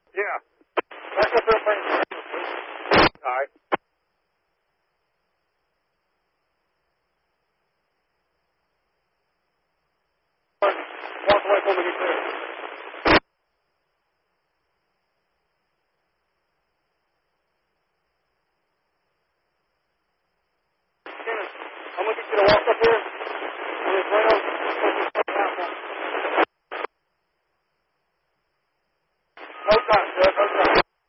Yeah. Back up there and bring it. All right. Walk away from me, too. I'm going to get you to walk up here. On this rail.